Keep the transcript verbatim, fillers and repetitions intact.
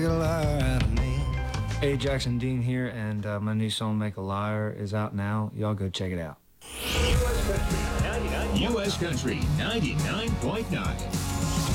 Hey, Jackson Dean here, and uh, my new song, Make a Liar, is out now. Y'all go check it out. U S Country ninety-nine point nine.